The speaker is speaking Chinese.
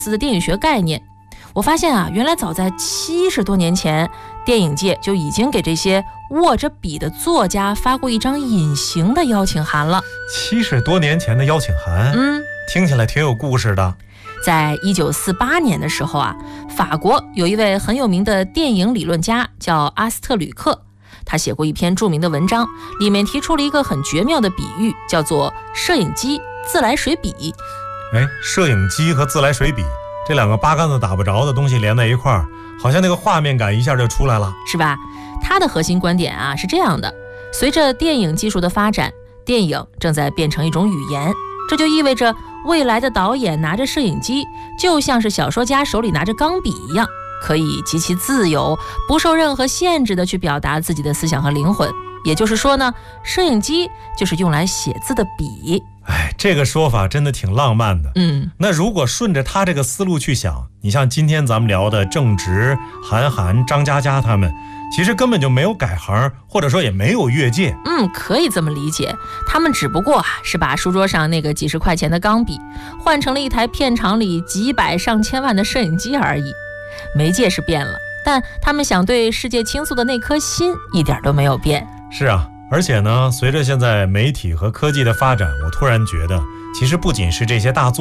的电影学概念。我发现啊，原来早在70多年前，电影界就已经给这些握着笔的作家发过一张隐形的邀请函了。 70多年前的邀请函，听起来挺有故事的。 在1948年的时候啊，法国有一位很有名的电影理论家叫阿斯特吕克，他写过一篇著名的文章，里面提出了一个很绝妙的比喻，叫做摄影机、自来水笔。 摄影机和自来水笔这两个八竿子打不着的东西连在一块儿，好像那个画面感一下就出来了， 是吧？他的核心观点啊是这样的：随着电影技术的发展，电影正在变成一种语言，这就意味着未来的导演拿着摄影机，就像是小说家手里拿着钢笔一样，可以极其自由，不受任何限制的去表达自己的思想和灵魂。也就是说呢，摄影机就是用来写字的笔。 这个说法真的挺浪漫的。那如果顺着他这个思路去想，你像今天咱们聊的郑执、韩寒、张嘉佳他们，其实根本就没有改行，或者说也没有越界。 可以这么理解，他们只不过是把书桌上那个几十块钱的钢笔换成了一台片场里几百上千万的摄影机而已。媒介是变了，但他们想对世界倾诉的那颗心一点都没有变。 是啊，而且呢，随着现在媒体和科技的发展，我突然觉得其实不仅是这些大作